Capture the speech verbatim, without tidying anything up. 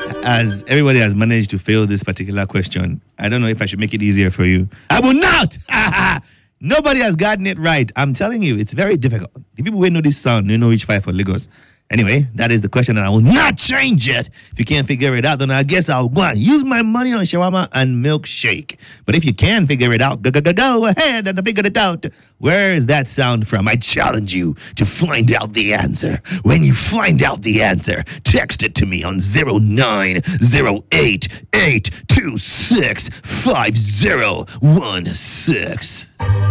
As everybody has managed to fail this particular question, I don't know if I should make it easier for you. I will not! Nobody has gotten it right. I'm telling you, it's very difficult. The people who know this sound, they know which five for Lagos. Anyway, that is the question, and I will not change it. If you can't figure it out, then I guess I'll go and use my money on shawarma and milkshake. But if you can figure it out, go, go, go, go ahead and figure it out. Where is that sound from? I challenge you to find out the answer. When you find out the answer, text it to me on zero nine zero eight eight two six five zero one six.